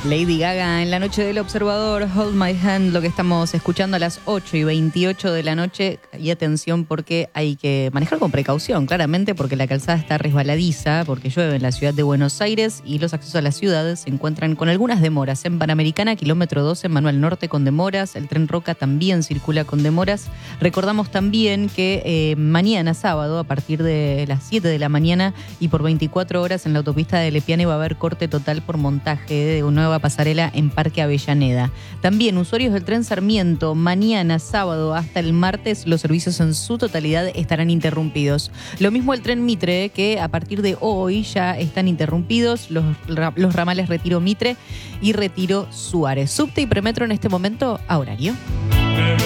Lady Gaga en la noche del Observador, Hold My Hand, lo que estamos escuchando a las 8:28 de la noche. Y atención porque hay que manejar con precaución, claramente, porque la calzada está resbaladiza, porque llueve en la ciudad de Buenos Aires y los accesos a la ciudad se encuentran con algunas demoras. En Panamericana, kilómetro 12, en Manuel Norte con demoras, el tren Roca también circula con demoras. Recordamos también que mañana sábado, a partir de las 7 de la mañana y por 24 horas en la autopista de Lepiane va a haber corte total por montaje de una nueva pasarela en Parque Avellaneda. También usuarios del tren Sarmiento, mañana sábado hasta el martes los servicios en su totalidad estarán interrumpidos. Lo mismo el tren Mitre, que a partir de hoy ya están interrumpidos los ramales Retiro Mitre y Retiro Suárez. Subte y Premetro en este momento a horario.